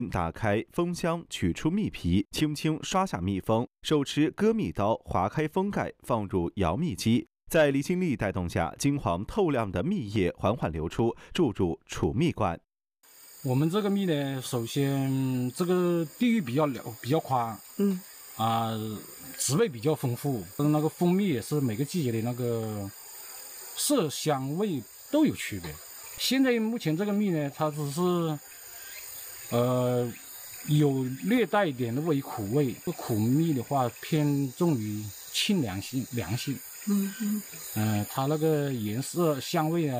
打开封箱，取出蜜皮，轻轻刷下蜜封，手持割蜜刀划开封盖，放入摇蜜机。在离心力带动下，金黄透亮的蜜液缓缓流出，注入储蜜罐。 我们这个蜜呢，首先这个地域比较宽，植被比较丰富，那个蜂蜜也是每个季节的那个色香味都有区别。现在目前这个蜜呢，它只是有略带一点的微苦味，苦蜜的话偏重于清凉性。它那个颜色香味啊